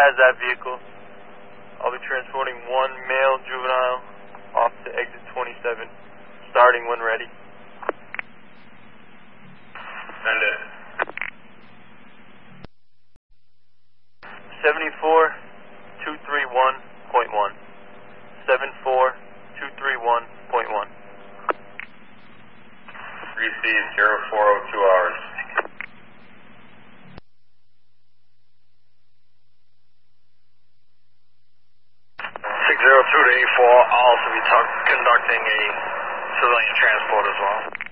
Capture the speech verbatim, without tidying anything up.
has that vehicle. I'll be transporting one male juvenile off to exit twenty-seven, starting when ready. Send it. seventy-four two thirty-one point one. seventy-four two thirty-one point one. Receive zero four oh two hours. six zero two to eighty-four, I'll also be conducting a civilian transport as well.